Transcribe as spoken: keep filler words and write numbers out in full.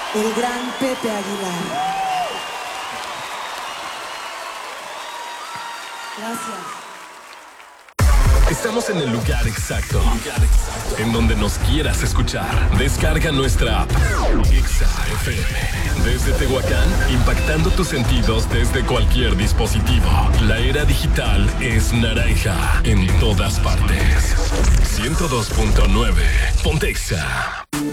el gran Pepe Aguilar. Gracias. Estamos en el lugar exacto, lugar exacto, en donde nos quieras escuchar. Descarga nuestra app Exa F M. Desde Tehuacán, impactando tus sentidos desde cualquier dispositivo. La era digital es naranja en todas partes. ciento dos punto nueve Pontexa.